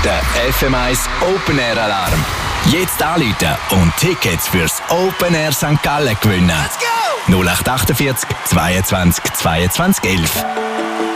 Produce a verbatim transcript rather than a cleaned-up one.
Der F M eins Open Air Alarm. Jetzt anrufen und Tickets fürs Open Air Sankt Gallen gewinnen. Let's go! null acht acht acht, zweiundzwanzig, zweiundzwanzig, elf.